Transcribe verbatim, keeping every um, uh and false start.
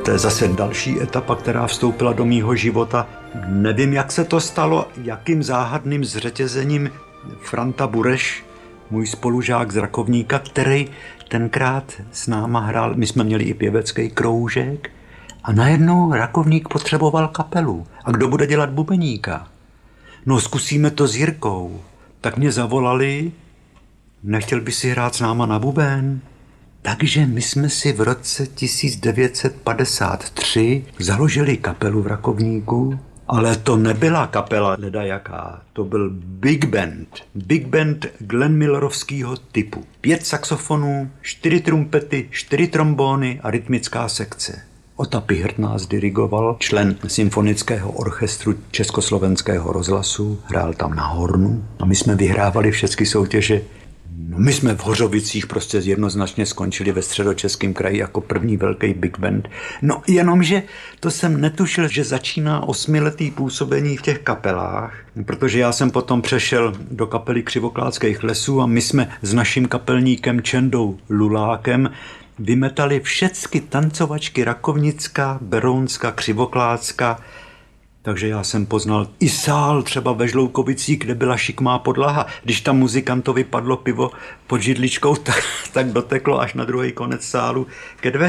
to je zase další etapa, která vstoupila do mýho života. Nevím, jak se to stalo, jakým záhadným zřetězením Franta Bureš, můj spolužák z Rakovníka, který tenkrát s náma hrál, my jsme měli i pěvecký kroužek a najednou Rakovník potřeboval kapelu. A kdo bude dělat bubeníka? No zkusíme to s Jirkou. Tak mě zavolali, nechtěl by si hrát s náma na buben? Takže my jsme si v roce tisíc devět set padesát tři založili kapelu v Rakovníku, ale to nebyla kapela ledajaká, to byl big band. Big band Glenn-Millerovského typu. Pět saxofonů, čtyři trumpety, čtyři trombóny a rytmická sekce. Ota Pichrt nás dirigoval, člen symfonického orchestru Československého rozhlasu, hrál tam na hornu a my jsme vyhrávali všechny soutěže. No, my jsme v Hořovicích prostě jednoznačně skončili ve Středočeském kraji jako první velký big band. No jenomže to jsem netušil, že začíná osmiletý působení v těch kapelách, protože já jsem potom přešel do kapely Křivoklátských lesů a my jsme s naším kapelníkem Čendou Lulákem vymetali všechny tancovačky Rakovnická, Berounská, Křivoklátská. Takže já jsem poznal i sál třeba ve Žloukovicích, kde byla šikmá podlaha. Když tam muzikantovi padlo pivo pod židličkou, tak, tak doteklo až na druhý konec sálu ke dveřím.